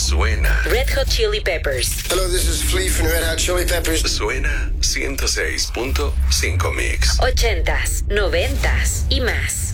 Suena. Red Hot Chili Peppers. Hello, this is Flea from Red Hot Chili Peppers. Suena 106.5 Mix. 80s, 90s y más.